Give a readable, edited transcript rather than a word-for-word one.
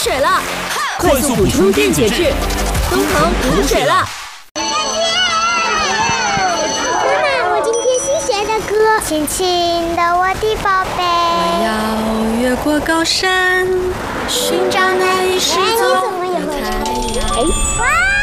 水了，快速补充电解质，东堂补水了。 妈妈，我今天新学的歌，亲亲的我的宝贝。 我要越过高山，寻找那一失踪的太阳。 哇！